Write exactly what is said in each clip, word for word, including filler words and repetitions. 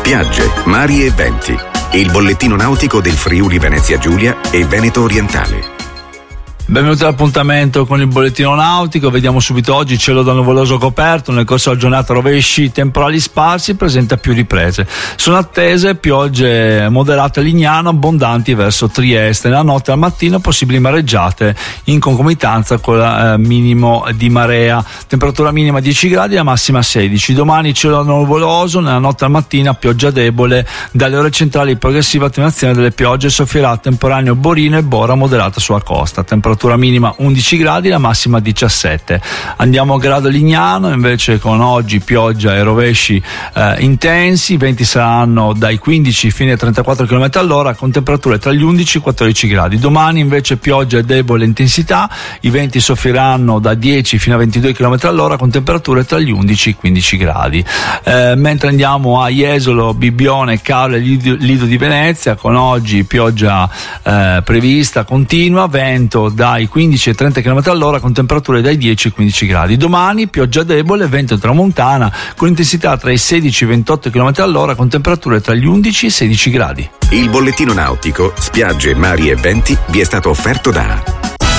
spiagge, mari e venti. Il bollettino nautico del Friuli Venezia Giulia e Veneto Orientale. Benvenuti all'appuntamento con il bollettino nautico. Vediamo subito oggi: cielo da nuvoloso coperto, nel corso della giornata rovesci temporali sparsi, presenta più riprese. Sono attese piogge moderate a Lignano, abbondanti verso Trieste. Nella notte e al mattino possibili mareggiate in concomitanza con il eh, minimo di marea. Temperatura minima dieci gradi, la massima sedici. Domani cielo da nuvoloso, nella notte al mattino pioggia debole, dalle ore centrali progressiva attenuazione delle piogge, soffierà temporaneo Borino e Bora moderata sulla costa. Temperatura minima undici gradi, la massima diciassette. Andiamo a Grado Lignano, invece con oggi pioggia e rovesci eh, intensi. I venti saranno dai quindici fino ai trentaquattro chilometri all'ora, con temperature tra gli undici e i quattordici gradi. Domani invece pioggia e debole intensità, i venti soffriranno da dieci fino a ventidue chilometri all'ora, con temperature tra gli undici e i quindici gradi. Eh, mentre andiamo a Jesolo, Bibbione, Caorle e Lido, Lido di Venezia, con oggi pioggia eh, prevista continua, vento da dai quindici ai trenta chilometri all'ora, con temperature dai dieci ai quindici gradi. Domani pioggia debole, vento tramontana con intensità tra i sedici e i ventotto chilometri all'ora, con temperature tra gli undici e i sedici gradi. Il bollettino nautico, spiagge, mari e venti vi è stato offerto da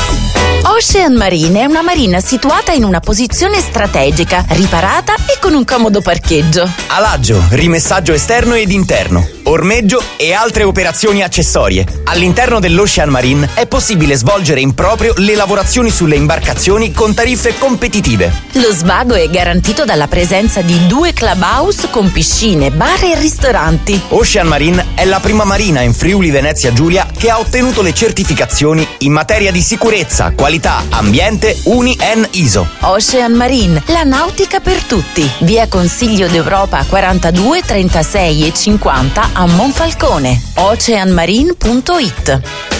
Ocean Marine è una marina situata in una posizione strategica, riparata e con un comodo parcheggio. Alaggio, rimessaggio esterno ed interno, ormeggio e altre operazioni accessorie. All'interno dell'Ocean Marine è possibile svolgere in proprio le lavorazioni sulle imbarcazioni con tariffe competitive. Lo svago è garantito dalla presenza di due clubhouse con piscine, bar e ristoranti. Ocean Marine è la prima marina in Friuli Venezia Giulia che ha ottenuto le certificazioni in materia di sicurezza, qualità, ambiente U N I E N I S O. Ocean Marine, la nautica per tutti. Via Consiglio d'Europa quarantadue, trentasei e cinquanta a Monfalcone. ocean marine punto it.